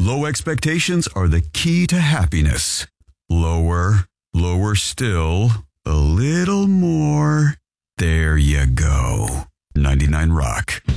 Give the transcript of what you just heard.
Low expectations are the key to happiness. Lower, lower still, a little more. There you go. 99 Rock.